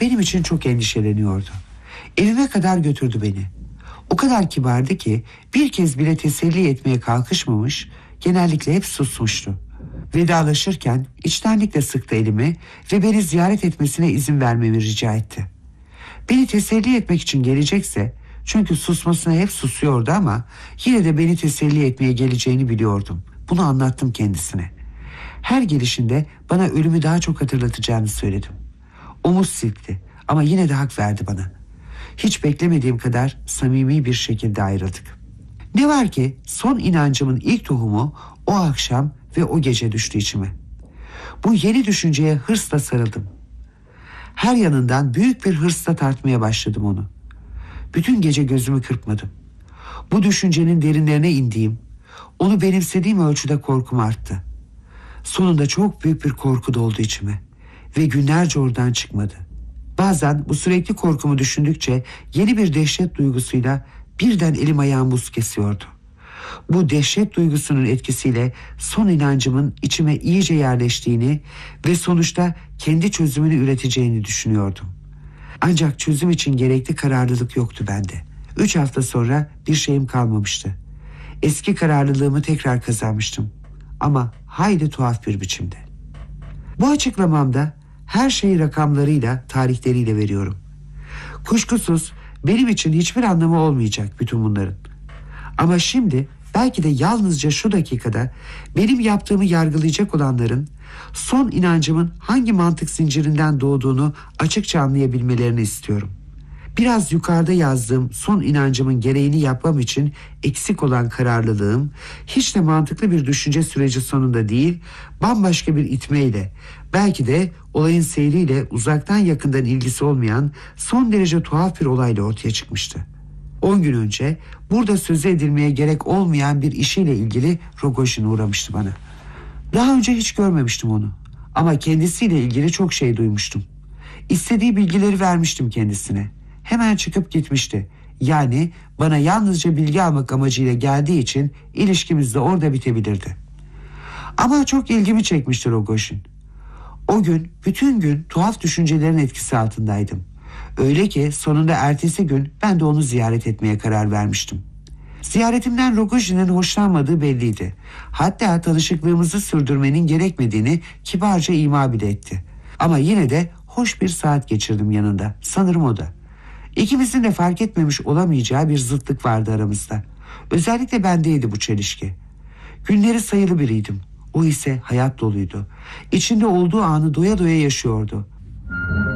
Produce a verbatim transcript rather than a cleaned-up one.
benim için çok endişeleniyordu. Evime kadar götürdü beni. O kadar kibardı ki bir kez bile teselli etmeye kalkışmamış, genellikle hep susmuştu. Vedalaşırken içtenlikle sıktı elimi ve beni ziyaret etmesine izin vermemi rica etti. Beni teselli etmek için gelecekse, çünkü susmasına hep susuyordu ama yine de beni teselli etmeye geleceğini biliyordum. Bunu anlattım kendisine. Her gelişinde bana ölümü daha çok hatırlatacağını söyledim. Omuz silkti ama yine de hak verdi bana. Hiç beklemediğim kadar samimi bir şekilde ayrıldık. Ne var ki son inancımın ilk tohumu o akşam ve o gece düştü içime. Bu yeni düşünceye hırsla sarıldım. Her yanından büyük bir hırsla tartmaya başladım onu. Bütün gece gözümü kırpmadım. Bu düşüncenin derinlerine indiğim, onu benimsediğim ölçüde korkum arttı. Sonunda çok büyük bir korku doldu içime ve günlerce oradan çıkmadı. Bazen bu sürekli korkumu düşündükçe yeni bir dehşet duygusuyla birden elim ayağım buz kesiyordu. Bu dehşet duygusunun etkisiyle son inancımın içime iyice yerleştiğini ve sonuçta kendi çözümünü üreteceğini düşünüyordum. Ancak çözüm için gerekli kararlılık yoktu bende. Üç hafta sonra bir şeyim kalmamıştı. Eski kararlılığımı tekrar kazanmıştım. Ama hayli tuhaf bir biçimde. Bu açıklamamda her şeyi rakamlarıyla, tarihleriyle veriyorum. Kuşkusuz benim için hiçbir anlamı olmayacak bütün bunların. Ama şimdi belki de yalnızca şu dakikada benim yaptığımı yargılayacak olanların son inancımın hangi mantık zincirinden doğduğunu açıkça anlayabilmelerini istiyorum. Biraz yukarıda yazdığım son inancımın gereğini yapmam için eksik olan kararlılığım hiç de mantıklı bir düşünce süreci sonunda değil, bambaşka bir itmeyle, belki de olayın seyriyle uzaktan yakından ilgisi olmayan son derece tuhaf bir olayla ortaya çıkmıştı. On gün önce burada söz edilmeye gerek olmayan bir işiyle ilgili Rogojin uğramıştı bana. Daha önce hiç görmemiştim onu ama kendisiyle ilgili çok şey duymuştum. İstediği bilgileri vermiştim kendisine. Hemen çıkıp gitmişti. Yani bana yalnızca bilgi almak amacıyla geldiği için ilişkimiz de orada bitebilirdi. Ama çok ilgimi çekmişti Rogojin. O gün bütün gün tuhaf düşüncelerin etkisi altındaydım. Öyle ki sonunda ertesi gün ben de onu ziyaret etmeye karar vermiştim. Ziyaretimden Rogojin'in hoşlanmadığı belliydi. Hatta tanışıklığımızı sürdürmenin gerekmediğini kibarca ima bile etti. Ama yine de hoş bir saat geçirdim yanında. Sanırım o da. İkimizin de fark etmemiş olamayacağı bir zıtlık vardı aramızda. Özellikle bendeydi bu çelişki. Günleri sayılı biriydim. O ise hayat doluydu. İçinde olduğu anı doya doya yaşıyordu.